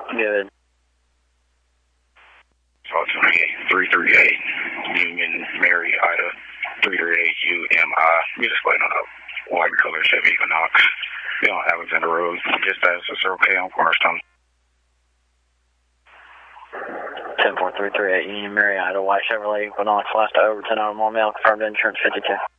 Good. 338 Union Mary Ida 338 UMI. We just waiting on a white color Chevy Equinox. We on Alexander Road. Just as a Circle K on Cornerstone. 104 338 Union Mary Ida white Chevrolet Equinox last to over 10 hour more mail confirmed insurance 52.